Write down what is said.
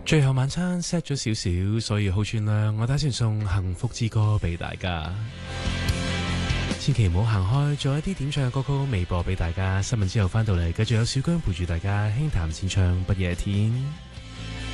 最後晚餐 set 咗少少，所以好串啦。我打算送幸福之歌俾大家，千祈唔好行開，仲有一啲點唱嘅歌曲微播俾大家。新聞之後翻到嚟，繼續有小姜陪住大家輕談淺唱不夜天。